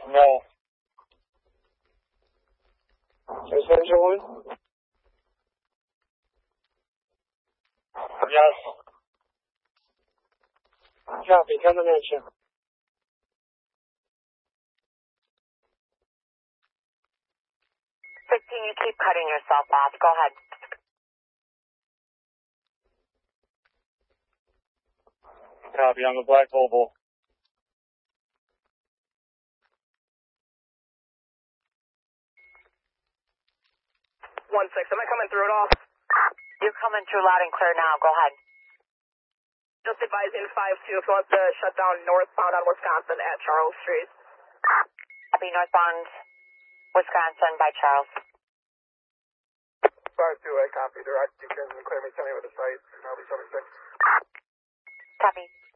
No. Essentially? Yes. Copy, coming at you. 15, you keep cutting yourself off. Go ahead. Copy, on the black Volvo. 1-6, am I coming through at all? You're coming through loud and clear now. Go ahead. Just advising 5-2 if you want to shut down northbound on Wisconsin at Charles Street. Copy, northbound Wisconsin by Charles. 5-2, I copy. Direct, you can clear me, tell me where the site, and I'll be 76. Copy.